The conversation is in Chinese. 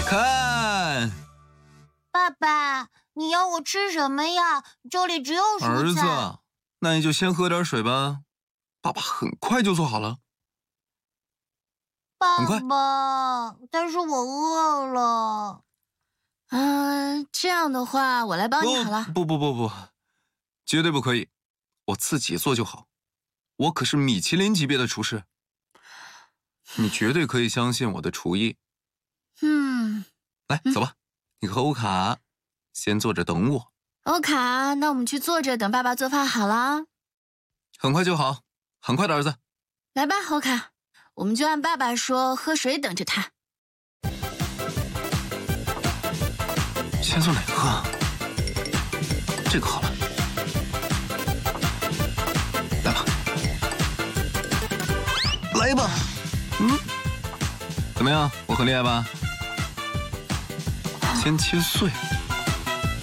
看， 爸爸，你要我吃什么呀？这里只有蔬菜。 儿子，那你就先喝点水吧，爸爸很快就做好了。 爸爸，但是我饿了。 这样的话我来帮你好了。 不，绝对不可以，我自己做就好。我可是米其林级别的厨师，你绝对可以相信我的厨艺。来，走吧，你和欧卡先坐着等我。 欧卡，那我们去坐着等爸爸做饭好了。 很快就好，很快的，儿子。 来吧，欧卡，我们就按爸爸说，喝水等着他。 先做哪个啊？这个好了。来吧，来吧。怎么样？我很厉害吧？先切碎。